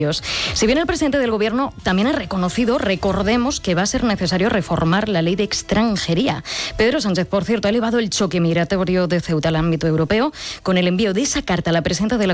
Si bien el presidente del Gobierno también ha reconocido, recordemos que va a ser necesario reformar la ley de extranjería. Pedro Sánchez, por cierto, ha elevado el choque migratorio de Ceuta al ámbito europeo con el envío de esa carta a la presidenta de la